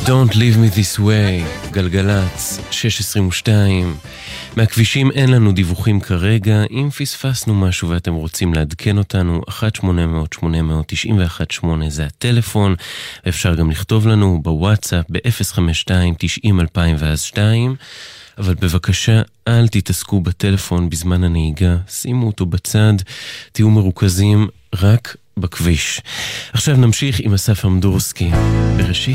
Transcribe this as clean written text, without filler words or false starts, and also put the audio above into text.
Don't leave me this way, גלגלץ, 6:22. מהכבישים אין לנו דיווחים כרגע. אם פספסנו משהו ואתם רוצים לעדכן אותנו, 1-800-800-918 זה הטלפון. אפשר גם לכתוב לנו בוואטסאפ ב-052-90-2002. אבל בבקשה, אל תתעסקו בטלפון בזמן הנהיגה. שימו אותו בצד, תהיו מרוכזים רק בכביש. עכשיו נמשיך עם אסף אמדורסקי. בראשית